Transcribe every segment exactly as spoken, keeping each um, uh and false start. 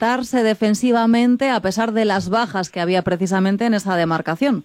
asentarse defensivamente a pesar de las bajas que había precisamente en esa demarcación.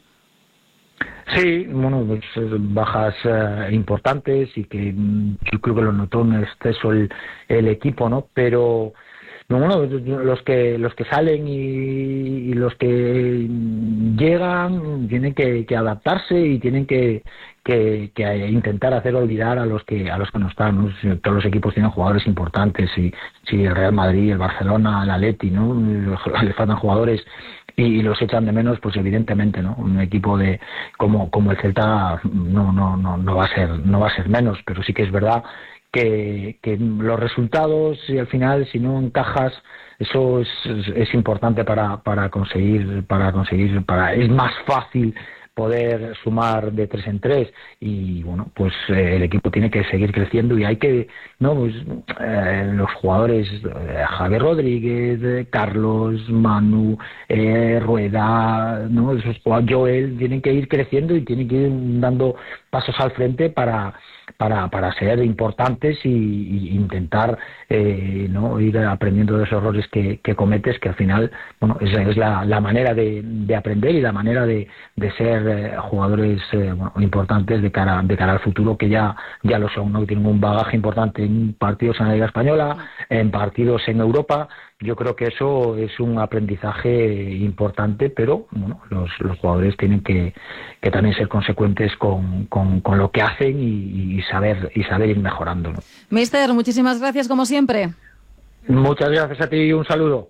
Sí, bueno, pues bajas eh, importantes y que yo creo que lo notó en exceso el, el equipo, ¿no? Pero bueno, los que los que salen y, y los que llegan tienen que, que adaptarse y tienen que, que, que intentar hacer olvidar a los que a los que no están, ¿no? Todos los equipos tienen jugadores importantes, y si el Real Madrid, el Barcelona, el Atleti, ¿no? Les faltan jugadores y los echan de menos, pues evidentemente, ¿no? Un equipo de como como el Celta no no no no va a ser no va a ser menos, pero sí que es verdad que, que los resultados, y al final si no encajas, eso es, es, es importante para para conseguir para conseguir para es más fácil poder sumar de tres en tres, y bueno, pues eh, el equipo tiene que seguir creciendo y hay que, no, pues eh, los jugadores, eh, Javier Rodríguez, eh, Carlos, Manu, eh, Rueda, no, esos jugadores, Joel, tienen que ir creciendo y tienen que ir dando pasos al frente para para para ser importantes y, y intentar eh, no ir aprendiendo de esos errores que, que cometes, que al final, bueno, esa es la, la manera de, de aprender y la manera de, de ser eh, jugadores eh, bueno, importantes de cara de cara al futuro, que ya ya lo son, ¿no? Que tienen un bagaje importante en partidos en la Liga Española, en partidos en Europa. Yo creo que eso es un aprendizaje importante, pero bueno, los, los jugadores tienen que, que también ser consecuentes con, con, con lo que hacen y, y saber y saber ir mejorando, ¿no? Mister, muchísimas gracias como siempre. Muchas gracias a ti y un saludo.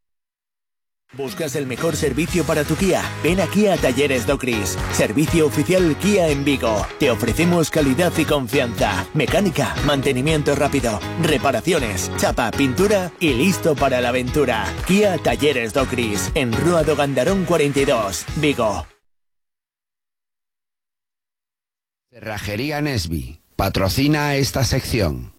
¿Buscas el mejor servicio para tu Kia? Ven aquí a Talleres Docris, servicio oficial Kia en Vigo. Te ofrecemos calidad y confianza, mecánica, mantenimiento rápido, reparaciones, chapa, pintura y listo para la aventura. Kia Talleres Docris, en Rúa do Gandarón cuarenta y dos, Vigo. Cerrajería Nesby patrocina esta sección.